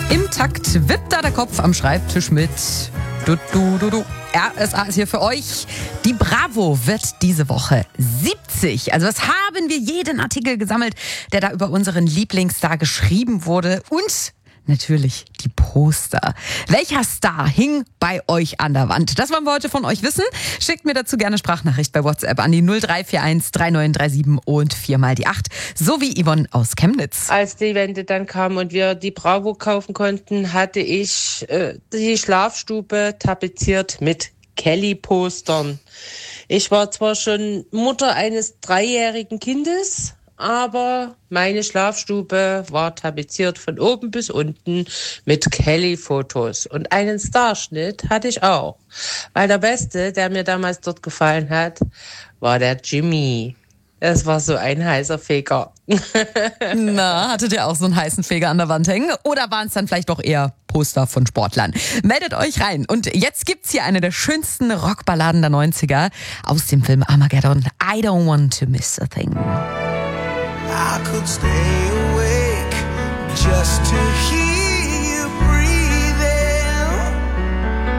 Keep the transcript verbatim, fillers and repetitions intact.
Im Takt wippt da der Kopf am Schreibtisch mit. Du, du, du, du. R S A ist hier für euch. Die Bravo wird diese Woche siebzig. Also was haben wir jeden Artikel gesammelt, der da über unseren Lieblingsstar geschrieben wurde. Und natürlich die Poster. Welcher Star hing bei euch an der Wand? Das wollen wir heute von euch wissen. Schickt mir dazu gerne Sprachnachricht bei WhatsApp an die null drei vier eins drei neun drei sieben und vier mal die acht. So wie Yvonne aus Chemnitz. Als die Wende dann kam und wir die Bravo kaufen konnten, hatte ich äh, die Schlafstube tapeziert mit Kelly-Postern. Ich war zwar schon Mutter eines dreijährigen Kindes, aber meine Schlafstube war tapeziert von oben bis unten mit Kelly-Fotos. Und einen Starschnitt hatte ich auch. Weil der Beste, der mir damals dort gefallen hat, war der Jimmy. Es war so ein heißer Feger. Na, hattet ihr auch so einen heißen Feger an der Wand hängen? Oder waren es dann vielleicht doch eher Poster von Sportlern? Meldet euch rein. Und jetzt gibt's hier eine der schönsten Rockballaden der neunziger aus dem Film Armageddon. I don't want to miss a thing. I could stay